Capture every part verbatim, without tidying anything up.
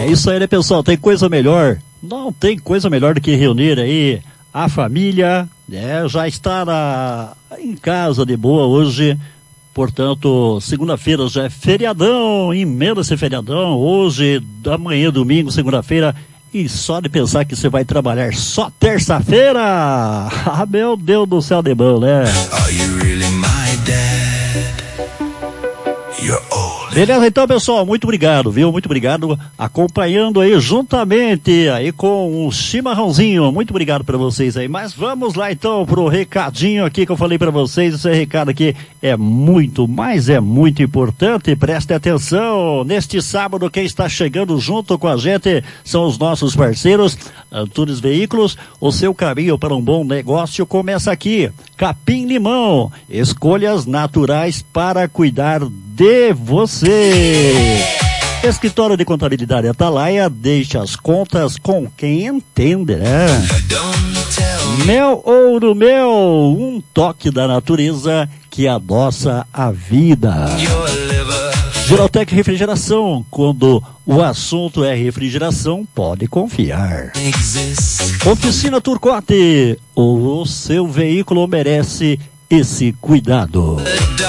É isso aí, né, pessoal? Tem coisa melhor? Não tem coisa melhor do que reunir aí a família, né? Já está na, em casa de boa hoje. Portanto, segunda-feira já é feriadão, emenda esse feriadão. Hoje, amanhã, domingo, segunda-feira. E só de pensar que você vai trabalhar só terça-feira. Ah, meu Deus do céu, de bom, né? Are you really my dad? You're old. Beleza, então, pessoal, muito obrigado, viu? Muito obrigado, acompanhando aí juntamente aí com o chimarrãozinho. Muito obrigado para vocês aí. Mas vamos lá, então, pro recadinho aqui que eu falei para vocês. Esse recado aqui é muito, mas é muito importante. Preste atenção. Neste sábado, quem está chegando junto com a gente são os nossos parceiros, Antunes Veículos. O seu caminho para um bom negócio começa aqui. Capim Limão, escolhas naturais para cuidar de você. Escritório de Contabilidade Atalaia, deixa as contas com quem entende, né? Mel Ouro Mel, um toque da natureza que adoça a vida. Girotec Refrigeração, quando o assunto é refrigeração, pode confiar. Oficina Turcotte, o seu veículo merece esse cuidado.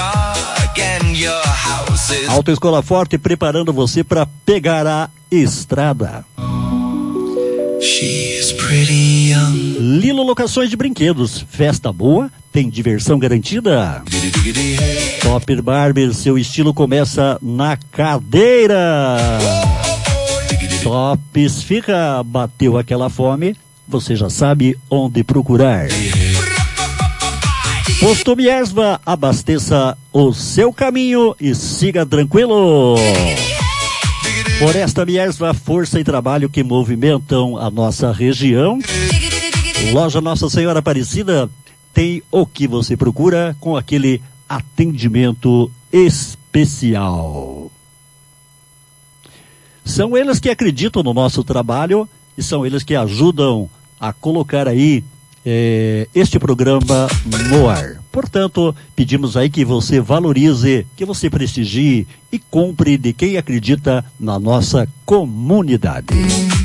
Autoescola Forte, preparando você para pegar a estrada. Lilo Locações de Brinquedos, festa boa, tem diversão garantida. Topper Barber, seu estilo começa na cadeira. Tops fica, bateu aquela fome, você já sabe onde procurar. Posto Miesva, abasteça o seu caminho e siga tranquilo. Floresta Miesva, força e trabalho que movimentam a nossa região. Loja Nossa Senhora Aparecida tem o que você procura com aquele atendimento especial. São eles que acreditam no nosso trabalho e são eles que ajudam a colocar aí É, este programa no ar. Portanto, pedimos aí que você valorize, que você prestigie e compre de quem acredita na nossa comunidade.